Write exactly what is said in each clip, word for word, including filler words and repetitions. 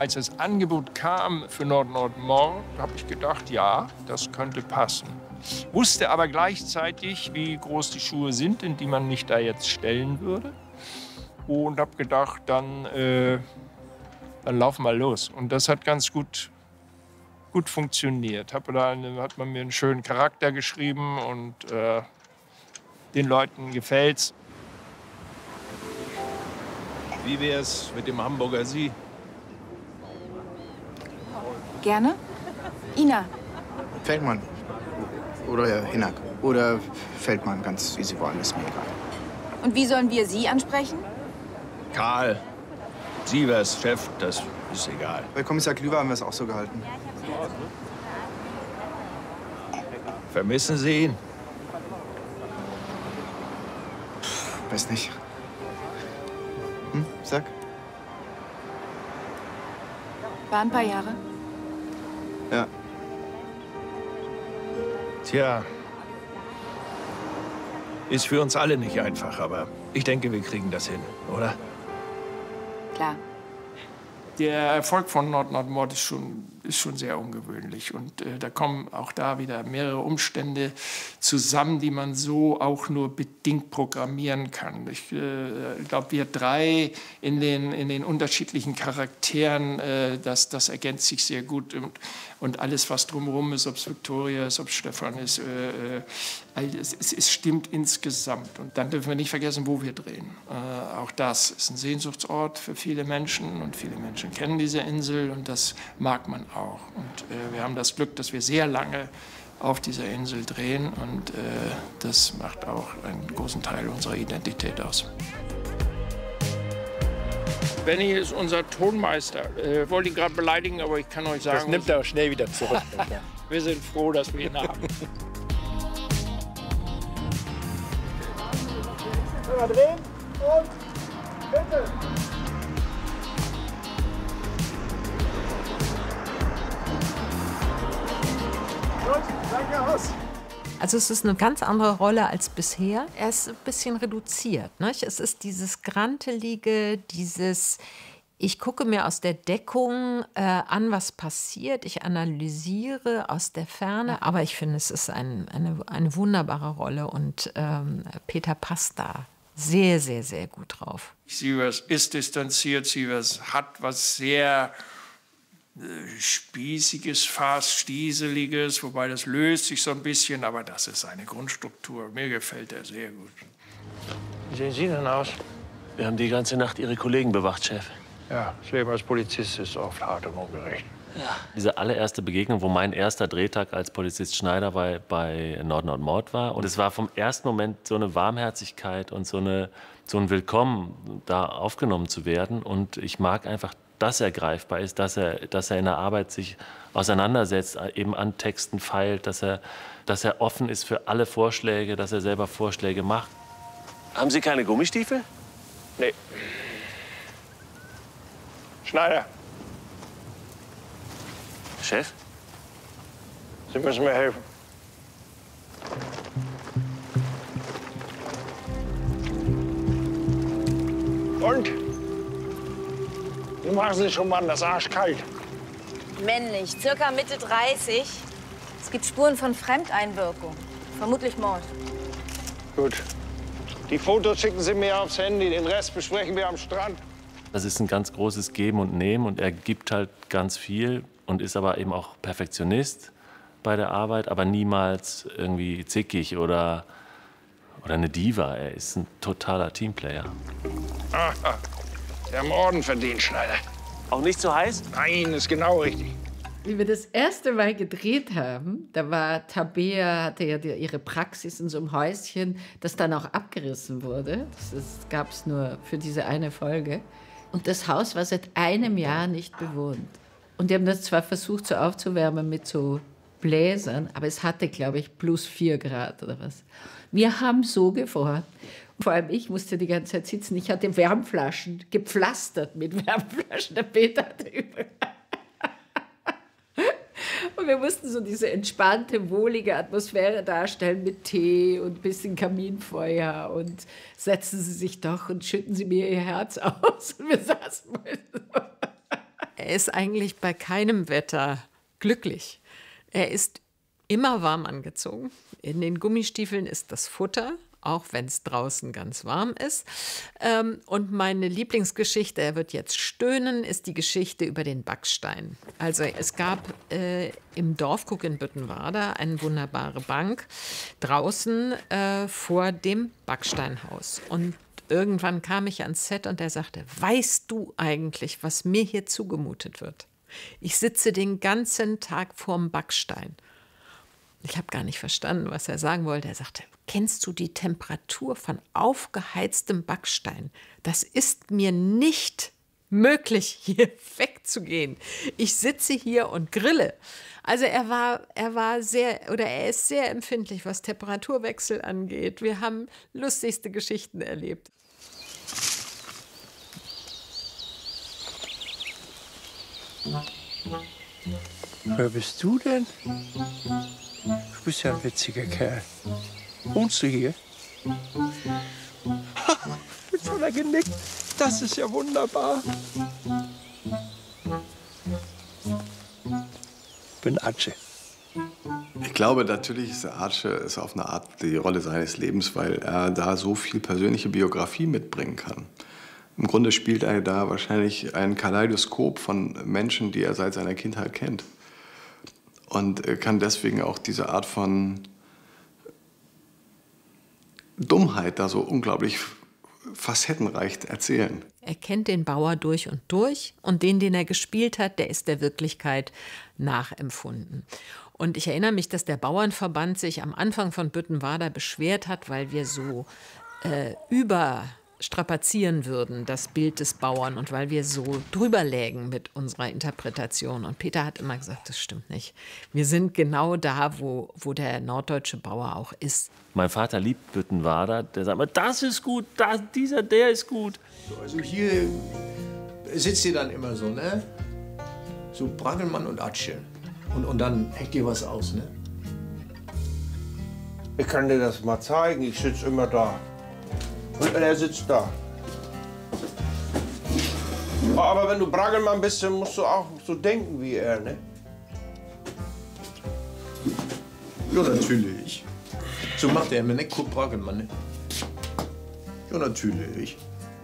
Als das Angebot kam für Nord-Nord-Mord, habe ich gedacht, ja, das könnte passen. Wusste aber gleichzeitig, wie groß die Schuhe sind, in die man mich da jetzt stellen würde. Und habe gedacht, dann, äh, dann laufen wir los. Und das hat ganz gut, gut funktioniert. Hab da eine, hat man mir einen schönen Charakter geschrieben und äh, den Leuten gefällt's. Wie wär's mit dem Hamburger Sie? Gerne. Ina. Feldmann. Oder Herr Hinnack. Oder Feldmann, ganz wie Sie wollen, ist mir egal. Und wie sollen wir Sie ansprechen? Karl. Sievers, Chef, das ist egal. Bei Kommissar Klüver haben wir es auch so gehalten. Vermissen Sie ihn? Weiß nicht. Hm, sag. War ein paar Jahre. Ja. Tja. Ist für uns alle nicht einfach, aber ich denke, wir kriegen das hin, oder? Klar. Der Erfolg von Nord-Nord-Mord ist schon, ist schon sehr ungewöhnlich. Und äh, da kommen auch da wieder mehrere Umstände zusammen, die man so auch nur bedingt programmieren kann. Ich äh, glaube, wir drei in den, in den unterschiedlichen Charakteren, äh, das, das ergänzt sich sehr gut. Und, und alles, was drumherum ist, ob es Victoria ist, ob es Stefan ist, äh, äh, es, es, es stimmt insgesamt. Und dann dürfen wir nicht vergessen, wo wir drehen. Äh, auch das ist ein Sehnsuchtsort für viele Menschen und viele Menschen kennen diese Insel und das mag man auch. Und äh, wir haben das Glück, dass wir sehr lange auf dieser Insel drehen und äh, das macht auch einen großen Teil unserer Identität aus. Benny ist unser Tonmeister. Ich äh, wollte ihn gerade beleidigen, aber ich kann euch sagen... Das nimmt er auch schnell wieder zurück. Wir sind froh, dass wir ihn haben. Mal drehen und bitte. Gut, danke aus. Also es ist eine ganz andere Rolle als bisher. Er ist ein bisschen reduziert. Nicht? Es ist dieses Grantelige, dieses, ich gucke mir aus der Deckung äh, an, was passiert. Ich analysiere aus der Ferne. Aber ich finde, es ist ein, eine, eine wunderbare Rolle. Und ähm, Peter passt da sehr, sehr, sehr gut drauf. Sievers ist distanziert. Sievers hat was sehr Spießiges, fast Stieseliges, wobei das löst sich so ein bisschen, aber das ist seine Grundstruktur. Mir gefällt er sehr gut. Wie sehen Sie denn aus? Wir haben die ganze Nacht Ihre Kollegen bewacht, Chef. Ja, das Leben als Polizist ist oft hart und ungerecht. Ja. Diese allererste Begegnung, wo mein erster Drehtag als Polizist Schneider bei, bei Nord-Nord-Mord war. Und es war vom ersten Moment so eine Warmherzigkeit und so, eine, so ein Willkommen, da aufgenommen zu werden. Und ich mag einfach, dass er greifbar ist, dass er, dass er in der Arbeit sich auseinandersetzt, eben an Texten feilt, dass er, dass er offen ist für alle Vorschläge, dass er selber Vorschläge macht. Haben Sie keine Gummistiefel? Nee. Schneider. Chef? Sie müssen mir helfen. Und? Wie machen Sie schon mal das arschkalt? Männlich, circa Mitte dreißig. Es gibt Spuren von Fremdeinwirkung. Vermutlich Mord. Gut. Die Fotos schicken Sie mir aufs Handy. Den Rest besprechen wir am Strand. Das ist ein ganz großes Geben und Nehmen. Und er gibt halt ganz viel und ist aber eben auch Perfektionist bei der Arbeit, aber niemals irgendwie zickig oder, oder eine Diva. Er ist ein totaler Teamplayer. Aha. Sie haben Orden verdient, Schneider. Auch nicht so heiß? Nein, ist genau richtig. Wie wir das erste Mal gedreht haben, da war Tabea, hatte ja die, ihre Praxis in so einem Häuschen, das dann auch abgerissen wurde. Das gab es nur für diese eine Folge. Und das Haus war seit einem Jahr nicht bewohnt. Und die haben das zwar versucht, so aufzuwärmen mit so Bläsern, aber es hatte, glaube ich, plus vier Grad oder was. Wir haben so gefroren. Vor allem ich musste die ganze Zeit sitzen. Ich hatte Wärmflaschen, gepflastert mit Wärmflaschen. Der Peter hatte überall. Und wir mussten so diese entspannte, wohlige Atmosphäre darstellen mit Tee und ein bisschen Kaminfeuer. Und setzen Sie sich doch und schütten Sie mir Ihr Herz aus. Und wir saßen mal so. er ist eigentlich bei keinem Wetter glücklich. Er ist immer warm angezogen. In den Gummistiefeln ist das Futter, auch wenn es draußen ganz warm ist. Und meine Lieblingsgeschichte, er wird jetzt stöhnen, ist die Geschichte über den Backstein. Also es gab äh, im Dorfguck in Büttenwader eine wunderbare Bank draußen äh, vor dem Backsteinhaus. Und irgendwann kam ich ans Set und er sagte, weißt du eigentlich, was mir hier zugemutet wird? Ich sitze den ganzen Tag vorm Backstein. Ich habe gar nicht verstanden, was er sagen wollte. Er sagte, kennst du die Temperatur von aufgeheiztem Backstein? Das ist mir nicht möglich, hier wegzugehen. Ich sitze hier und grille. Also er war, er war sehr, oder er ist sehr empfindlich, was Temperaturwechsel angeht. Wir haben lustigste Geschichten erlebt. Wer bist du denn? Du bist ja ein witziger Kerl. Wohnst du hier? Jetzt hat er genickt. Das ist ja wunderbar. Ich bin Atsche. Ich glaube, natürlich ist Atsche ist auf eine Art die Rolle seines Lebens, weil er da so viel persönliche Biografie mitbringen kann. Im Grunde spielt er da wahrscheinlich ein Kaleidoskop von Menschen, die er seit seiner Kindheit kennt. Und kann deswegen auch diese Art von Dummheit da so unglaublich facettenreich erzählen. Er kennt den Bauer durch und durch und den, den er gespielt hat, der ist der Wirklichkeit nachempfunden. Und ich erinnere mich, dass der Bauernverband sich am Anfang von Büttenwader beschwert hat, weil wir so äh, überstrapazieren würden, das Bild des Bauern, und weil wir so drüber lägen mit unserer Interpretation. Und Peter hat immer gesagt, das stimmt nicht. Wir sind genau da, wo, wo der norddeutsche Bauer auch ist. Mein Vater liebt Büttenwader. Der sagt immer, das ist gut, das, dieser, der ist gut. Also hier sitzt ihr dann immer so, ne? So Braggelmann und Atsche. Und, und dann hängt dir was aus, ne? Ich kann dir das mal zeigen. Ich sitze immer da. Und er sitzt da. Aber wenn du Braggelmann bist, dann musst du auch so denken wie er, ne? Ja, natürlich. So macht er immer, ne? Kurt Braggelmann, ne? Ja, natürlich.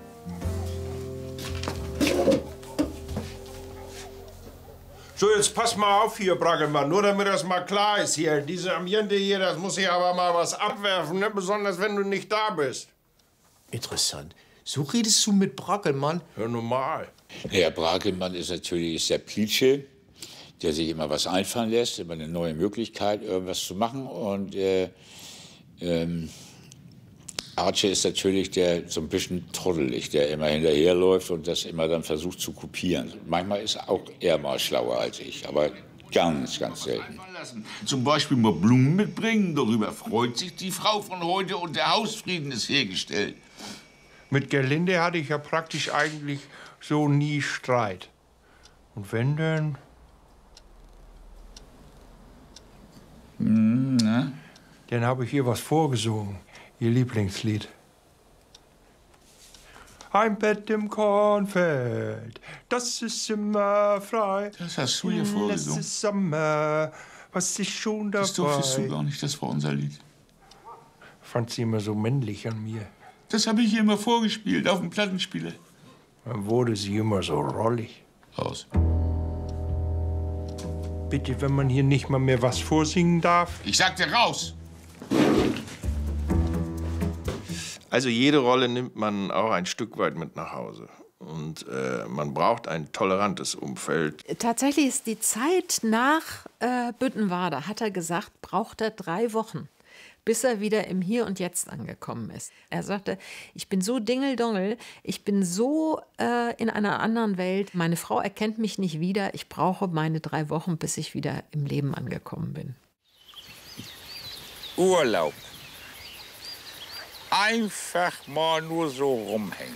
So, jetzt pass mal auf hier, Braggelmann, nur damit das mal klar ist hier. Diese Ambiente hier, das muss ich aber mal was abwerfen, ne? Besonders wenn du nicht da bist. Interessant. So redest du mit Braggelmann? Ja, normal. Naja, Braggelmann ist natürlich der Plitsche, der sich immer was einfallen lässt, immer eine neue Möglichkeit, irgendwas zu machen. Und äh, ähm, Atsche ist natürlich der so ein bisschen trottelig, der immer hinterherläuft und das immer dann versucht zu kopieren. Manchmal ist auch er mal schlauer als ich, aber ganz, ganz selten. Zum Beispiel mal Blumen mitbringen, darüber freut sich die Frau von heute und der Hausfrieden ist hergestellt. Mit Gerlinde hatte ich ja praktisch eigentlich so nie Streit. Und wenn denn? Hm, ne? Dann habe ich ihr was vorgesungen, ihr Lieblingslied. Ein Bett im Kornfeld, das ist immer frei. Das hast du hier vorgesungen. Es ist Sommer, was ist schon dabei? Das durftest du gar nicht, das war unser Lied. Fand sie immer so männlich an mir. Das habe ich ihr immer vorgespielt, auf dem Plattenspieler. Dann wurde sie immer so rollig. Aus. Bitte, wenn man hier nicht mal mehr was vorsingen darf. Ich sagte raus! Also jede Rolle nimmt man auch ein Stück weit mit nach Hause. Und äh, man braucht ein tolerantes Umfeld. Tatsächlich ist die Zeit nach äh, Büttenwader, hat er gesagt, braucht er drei Wochen, bis er wieder im Hier und Jetzt angekommen ist. Er sagte, ich bin so dingeldongel, ich bin so äh, in einer anderen Welt, meine Frau erkennt mich nicht wieder, ich brauche meine drei Wochen, bis ich wieder im Leben angekommen bin. Urlaub. Einfach mal nur so rumhängen.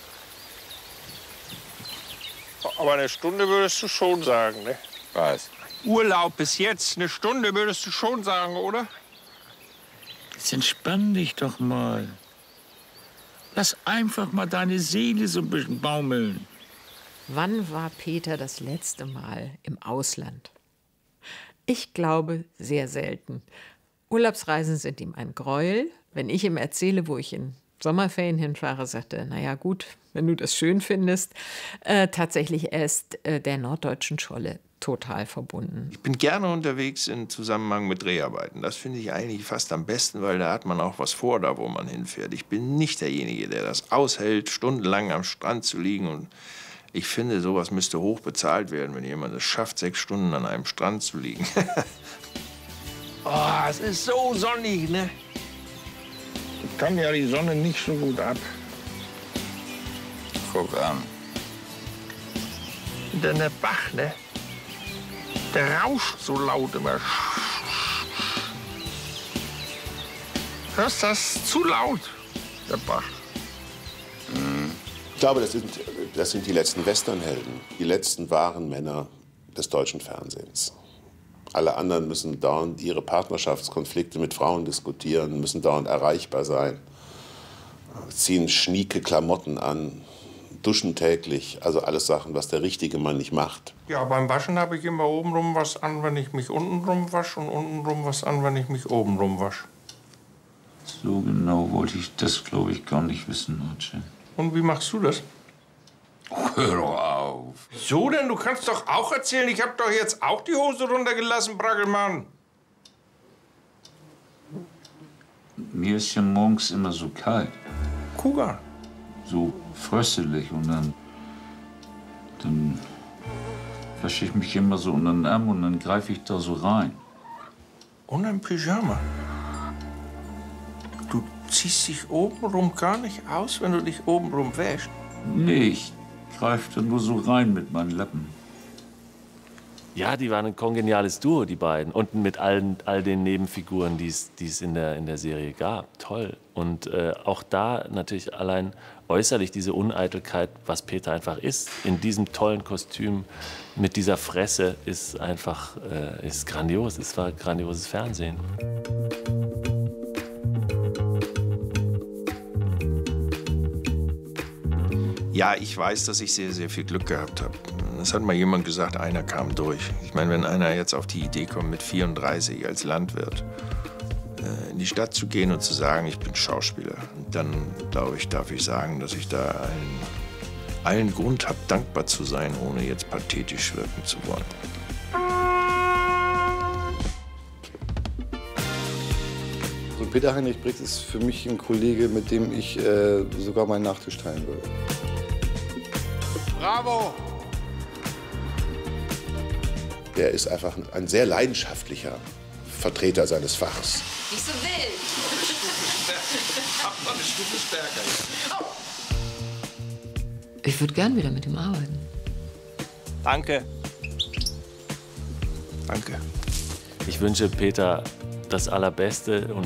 Aber eine Stunde würdest du schon sagen, ne? Was? Urlaub bis jetzt, eine Stunde würdest du schon sagen, oder? Jetzt entspann dich doch mal. Lass einfach mal deine Seele so ein bisschen baumeln. Wann war Peter das letzte Mal im Ausland? Ich glaube, sehr selten. Urlaubsreisen sind ihm ein Gräuel. Wenn ich ihm erzähle, wo ich in Sommerferien hinfahre, sagt er, naja gut, wenn du das schön findest. Äh, tatsächlich, er ist äh, der norddeutschen Scholle total verbunden. Ich bin gerne unterwegs im Zusammenhang mit Dreharbeiten. Das finde ich eigentlich fast am besten, weil da hat man auch was vor, da wo man hinfährt. Ich bin nicht derjenige, der das aushält, stundenlang am Strand zu liegen. Und ich finde, sowas müsste hoch bezahlt werden, wenn jemand es schafft, sechs Stunden an einem Strand zu liegen. Oh, es ist so sonnig, ne? Ich kann ja die Sonne nicht so gut ab. Guck an. Der ne Bach, ne? Der rauscht so laut immer. Hörst das zu laut, der Bach? Ich glaube, das sind, das sind die letzten Westernhelden, die letzten wahren Männer des deutschen Fernsehens. Alle anderen müssen dauernd ihre Partnerschaftskonflikte mit Frauen diskutieren, müssen dauernd erreichbar sein, ziehen schnieke Klamotten an, duschen täglich, also alles Sachen, was der richtige Mann nicht macht. Ja, beim Waschen habe ich immer obenrum was an, wenn ich mich untenrum wasche und untenrum was an, wenn ich mich obenrum wasche. So genau wollte ich das, glaube ich, gar nicht wissen, Archie. Und wie machst du das? Hör doch auf. So denn? Du kannst doch auch erzählen, ich habe doch jetzt auch die Hose runtergelassen, Braggelmann. Mir ist ja morgens immer so kalt. Kuga. So fröstelig und dann, dann wasche ich mich immer so unter den Arm und dann greife ich da so rein. Und ein Pyjama. Du ziehst dich obenrum gar nicht aus, wenn du dich obenrum wäschst? Nee, ich greife da nur so rein mit meinen Lappen. Ja, die waren ein kongeniales Duo, die beiden. Und mit allen, all den Nebenfiguren, die es die es in der, in der Serie gab. Toll. Und äh, auch da natürlich allein äußerlich diese Uneitelkeit, was Peter einfach ist. In diesem tollen Kostüm mit dieser Fresse ist einfach äh, ist grandios. Es war grandioses Fernsehen. Ja, ich weiß, dass ich sehr, sehr viel Glück gehabt habe. Das hat mal jemand gesagt, einer kam durch. Ich meine, wenn einer jetzt auf die Idee kommt, mit vierunddreißig als Landwirt äh, in die Stadt zu gehen und zu sagen, ich bin Schauspieler, dann, glaube ich, darf ich sagen, dass ich da allen, allen Grund habe, dankbar zu sein, ohne jetzt pathetisch wirken zu wollen. So Peter Heinrich Brix ist für mich ein Kollege, mit dem ich äh, sogar meinen Nachtisch teilen würde. Bravo! Der ist einfach ein sehr leidenschaftlicher Vertreter seines Faches. Nicht so wild. Hab noch eine Stufe stärker. Ich würde gern wieder mit ihm arbeiten. Danke. Danke. Ich wünsche Peter das Allerbeste und